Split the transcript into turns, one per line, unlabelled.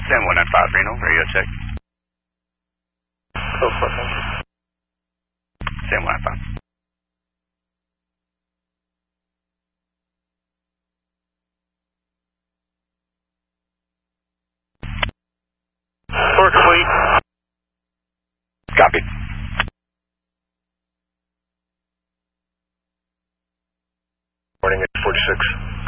Stand 195 Reno, radio check.
Go for it, thank you.
Stand 195.
Tour complete.
Copy.
Morning at 46.